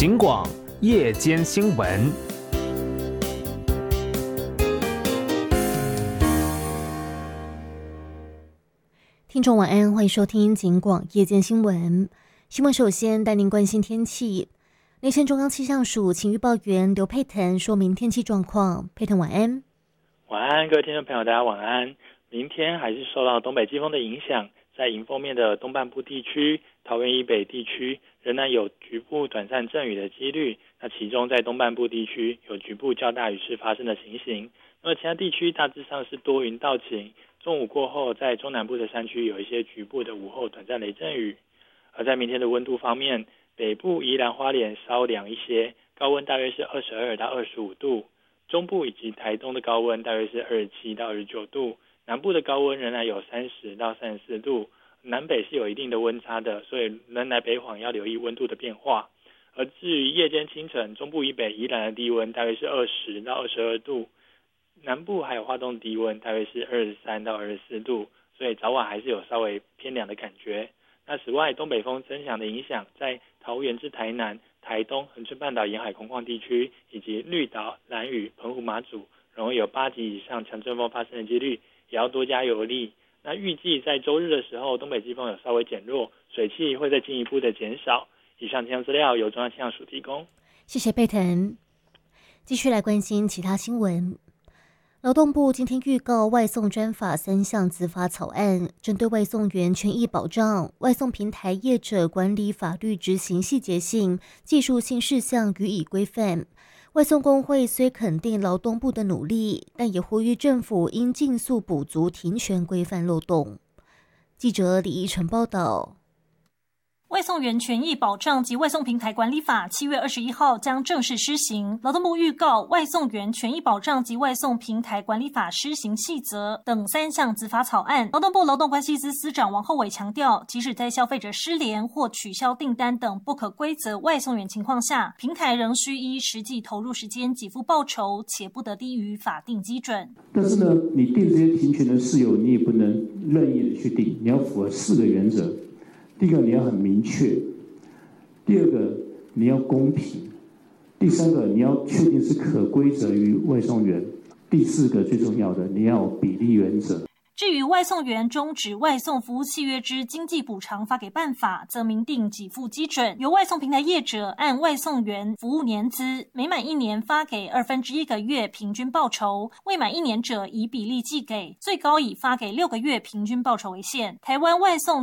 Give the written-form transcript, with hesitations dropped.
警广夜间新闻。 听众晚安，欢迎收听警广夜间新闻。新闻首先带您关心天气。内线中央气象署晴预报员刘佩腾说明天气状况。佩腾晚安。 晚安，各位听众朋友，大家晚安。明天还是受到东北季风的影响，在迎风面的东半部地区、桃园以北地区仍然有局部短暂阵雨的几率。那其中在东半部地区有局部较大雨势发生的情形。那么其他地区大致上是多云到晴。中午过后，在中南部的山区有一些局部的午后短暂雷阵雨。而在明天的温度方面，北部宜兰花莲稍凉一些，高温大约是22到25度；中部以及台东的高温大约是27到29度，南部的高温仍然有30到34度，南北是有一定的温差的，所以南来北往要留意温度的变化。而至于夜间清晨，中部以北宜兰的低温大约是20到22度，南部还有花东低温大约是23到24度，所以早晚还是有稍微偏凉的感觉。那此外，东北风增强的影响，在桃园至台南、台东、恒春半岛沿海空旷地区，以及绿岛、兰屿、澎湖、马祖，容易有8级以上强阵风发生的几率，也要多加油力。那预计在周日的时候，东北季风有稍微减弱，水汽会再进一步的减少。以上气象资料由中央气象署提供。 谢谢佩腾。继续来关心其他新闻。劳动部今天预告外送专法3项子法草案，针对外送员权益保障、外送平台业者管理法律执行细节性、技术性事项予以规范。外送工会虽肯定劳动部的努力，但也呼吁政府应尽速补足停权规范漏洞。记者李依晨报道。 外送员权益保障及外送平台管理法7月21号将正式施行。劳动部预告外送员权益保障及外送平台管理法施行细则等3项子法草案。劳动部劳动关系司司长王厚伟强调，即使在消费者失联或取消订单等不可归责外送员情况下，平台仍需依实际投入时间给付报酬，且不得低于法定基准。 但是呢，你定这些停权的事由，你也不能任意的去定，你要符合4个原则。第一个，你要很明确；第二个，你要公平；第三个，你要确定是可归责于外送员；第四个，最重要的，你要有比例原则。 至于外送员终止外送服务契约之经济补偿发给办法，则明定给付基准，由外送平台业者按外送员服务年资，每满1年发给1/2个月平均报酬，未满1年者以比例计给，最高以发给6个月平均报酬为限。台湾外送